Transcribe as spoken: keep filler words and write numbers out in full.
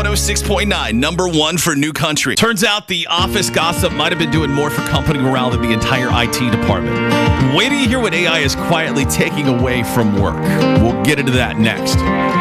oh six point nine, number one for New Country. Turns out the office gossip might have been doing more for company morale than the entire I T department. Wait till you hear what A I is quietly taking away from work. We'll get into that next.